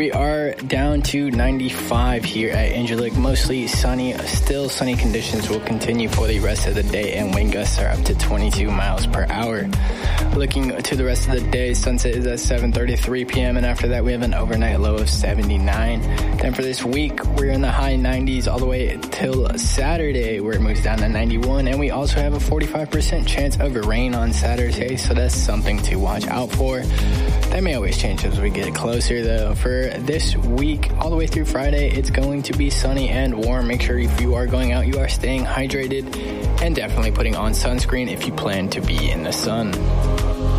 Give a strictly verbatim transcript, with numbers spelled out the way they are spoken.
we are down to ninety-five here at Angelic. Mostly sunny, still sunny conditions will continue for the rest of the day, and wind gusts are up to twenty-two miles per hour. Looking to the rest of the day, sunset is at seven thirty-three p.m. and after that we have an overnight low of seventy-nine. Then for this week, we're in the high nineties all the way till Saturday, where it moves down to ninety-one, and we also have a forty-five percent chance of rain on Saturday, so that's something to watch out for. That may always change as we get closer, though. For this week, all the way through Friday, it's going to be sunny and warm. Make sure if you are going out, you are staying hydrated and definitely putting on sunscreen if you plan to be in the sun.